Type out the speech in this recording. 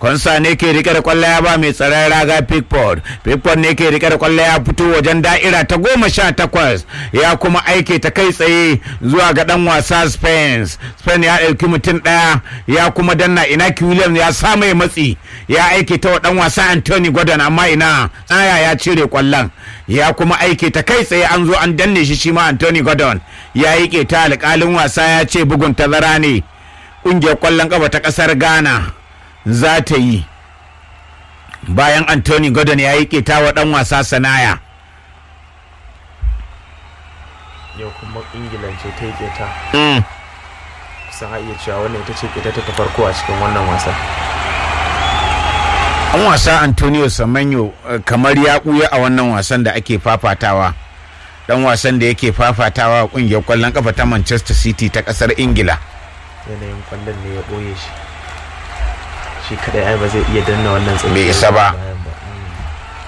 Konsa ne ke rike da kwallo ya ba mai tsaron raga Pickford ne ke rike da kwallo ya fito wajen da'ira ta 18 ya kuma aike ta kai tsaye zuwa ga dan wasa Spain ya ɗauki mutum ɗaya ya kuma danna Inaki Williams ya samu matsi ya aike ta wa dan wasa Anthony Gordon amma ina tsaya ya cire kwallon ya kuma aike ta kai tsaye an zo an danne shi ma Anthony Gordon ya yi ta alƙalin wasa ya ce bugun tazara ne ƙungiyar kwallon ƙafa ta ƙasar Ghana za ta yi bayan Anthony Gordon ya yi ta wa ɗan wasa Sanaya. Yau kuma Ingila ce ta yi keta. Kusan a iya cewa wannan ita ce keta ta farko a cikin wannan wasa. An wasa Antonio Semenyo kamar ya ɓuya a wannan wasan da ake fafatawa. Dan wasan da yake fafatawa a ƙungiyar ƙwallon ƙafa ta Manchester City ta ƙasar Ingila. Yanayin ƙwallon ne ya ɓoye shi. Shi kadai ai ba zai iya danna wannan tsaye. Bai isa ba.